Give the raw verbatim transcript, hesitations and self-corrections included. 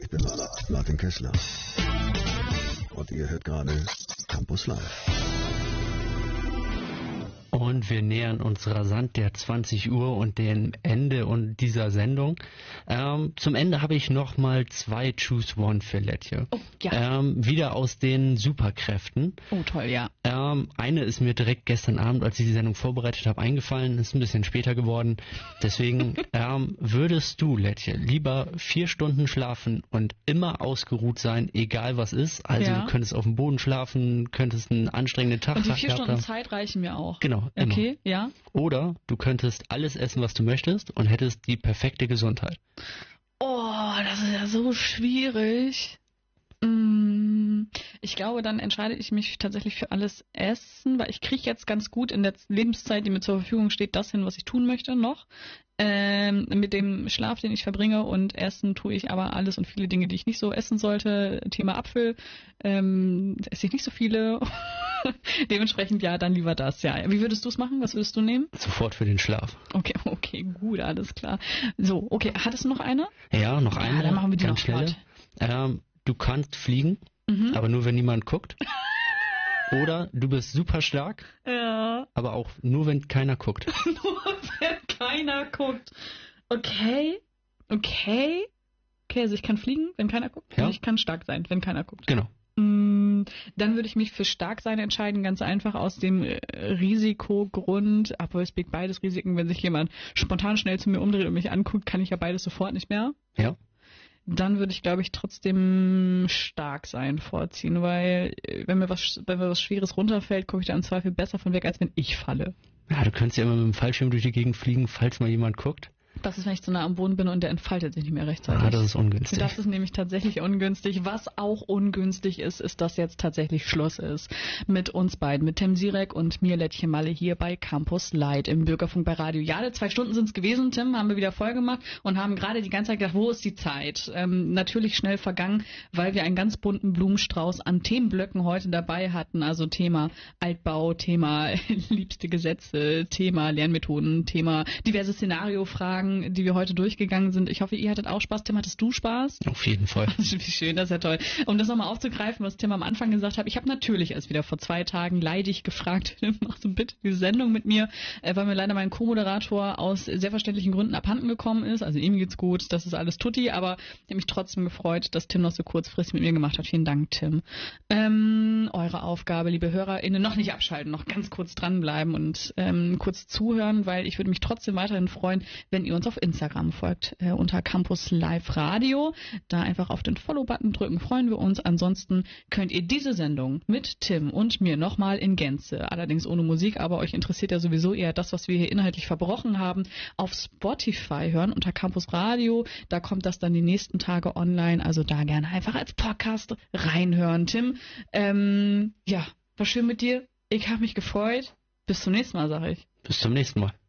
bin Martin Kessler. Und ihr hört gerade Campus Live. Und wir nähern uns rasant der zwanzig Uhr und dem Ende und dieser Sendung. Ähm, zum Ende habe ich nochmal zwei Choose One für Letje. Oh, ja. Ähm, wieder aus den Superkräften. Oh, toll, ja. Ähm, eine ist mir direkt gestern Abend, als ich die Sendung vorbereitet habe, eingefallen. Ist ein bisschen später geworden. Deswegen ähm, würdest du, Letje, lieber vier Stunden schlafen und immer ausgeruht sein, egal was ist. Also Ja. du könntest auf dem Boden schlafen, könntest einen anstrengenden Tag Und die gehabt vier Stunden haben. Zeit reichen mir auch. Genau. Immer. Okay, ja. Oder du könntest alles essen, was du möchtest und hättest die perfekte Gesundheit. Oh, das ist ja so schwierig. Mm, Ich glaube, dann entscheide ich mich tatsächlich für alles Essen, weil ich kriege jetzt ganz gut in der Lebenszeit, die mir zur Verfügung steht, das hin, was ich tun möchte noch. Ähm, mit dem Schlaf, den ich verbringe, und Essen tue ich aber alles und viele Dinge, die ich nicht so essen sollte. Thema Apfel, ähm, esse ich nicht so viele. Dementsprechend ja, dann lieber das, ja. Wie würdest du es machen? Was würdest du nehmen? Sofort für den Schlaf. Okay, okay, gut, alles klar. So, okay, hattest du noch eine? Ja, noch eine. Ja, dann machen wir die ganz noch schnelle. flott. Ähm, du kannst fliegen, Mhm. aber nur wenn niemand guckt. Oder du bist super stark, Ja. aber auch nur wenn keiner guckt. Nur wenn keiner guckt. Okay, okay. Okay, also ich kann fliegen, wenn keiner guckt. Ja. Und ich kann stark sein, wenn keiner guckt. Genau. Mm, Dann würde ich mich für stark sein entscheiden, ganz einfach aus dem äh, Risikogrund. Aber es birgt beides Risiken. Wenn sich jemand spontan schnell zu mir umdreht und mich anguckt, kann ich ja beides sofort nicht mehr. Ja. Dann würde ich, glaube ich, trotzdem stark sein vorziehen, weil äh, wenn mir was, wenn mir was Schweres runterfällt, gucke ich da im Zweifel besser von weg, als wenn ich falle. Ja, du könntest ja immer mit dem Fallschirm durch die Gegend fliegen, falls mal jemand guckt. Das ist, wenn ich zu nah am Boden bin und der entfaltet sich nicht mehr rechtzeitig. Ah, das ist ungünstig. Das ist nämlich tatsächlich ungünstig. Was auch ungünstig ist, ist, dass jetzt tatsächlich Schluss ist mit uns beiden, mit Tim Sirek und mir, Letje Malle, hier bei Campus Light im Bürgerfunk bei Radio Jade. Zwei Stunden sind es gewesen, Tim, haben wir wieder voll gemacht und haben gerade die ganze Zeit gedacht, wo ist die Zeit? Ähm, natürlich schnell vergangen, weil wir einen ganz bunten Blumenstrauß an Themenblöcken heute dabei hatten. Also Thema Altbau, Thema liebste Gesetze, Thema Lernmethoden, Thema diverse Szenariofragen, die wir heute durchgegangen sind. Ich hoffe, ihr hattet auch Spaß. Tim, hattest du Spaß? Auf jeden Fall. Wie schön, das ist ja toll. Um das nochmal aufzugreifen, was Tim am Anfang gesagt hat, ich habe natürlich erst wieder vor zwei Tagen leidig gefragt, machst du bitte diese Sendung mit mir, äh, weil mir leider mein Co-Moderator aus sehr verständlichen Gründen abhanden gekommen ist. Also ihm geht's gut, das ist alles tutti, aber ich habe mich trotzdem gefreut, dass Tim noch so kurzfristig mit mir gemacht hat. Vielen Dank, Tim. Ähm, eure Aufgabe, liebe HörerInnen, noch nicht abschalten, noch ganz kurz dranbleiben und ähm, kurz zuhören, weil ich würde mich trotzdem weiterhin freuen, wenn ihr uns auf Instagram folgt, äh, unter Campus Live Radio. Da einfach auf den Follow-Button drücken, freuen wir uns. Ansonsten könnt ihr diese Sendung mit Tim und mir nochmal in Gänze, allerdings ohne Musik, aber euch interessiert ja sowieso eher das, was wir hier inhaltlich verbrochen haben, auf Spotify hören, unter Campus Radio. Da kommt das dann die nächsten Tage online, also da gerne einfach als Podcast reinhören. Tim, ähm, ja, war schön mit dir. Ich habe mich gefreut. Bis zum nächsten Mal, sage ich. Bis zum nächsten Mal.